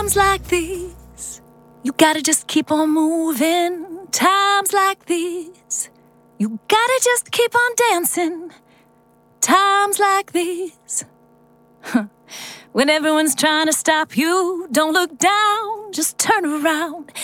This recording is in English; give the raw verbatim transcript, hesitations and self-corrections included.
Times like these, you gotta just keep on moving. Times like these, you gotta just keep on dancing. Times like these, when everyone's trying to stop you, don't look down, just turn around